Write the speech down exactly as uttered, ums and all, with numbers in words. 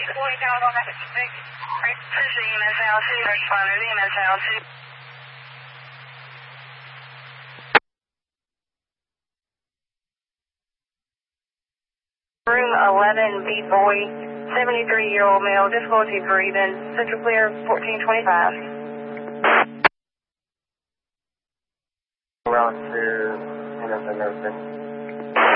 Pushing E M S L two, responders E M S L two. Room eleven, B boy, seventy-three-year-old male, difficulty breathing, central clear, fourteen twenty-five. Round two, N S N,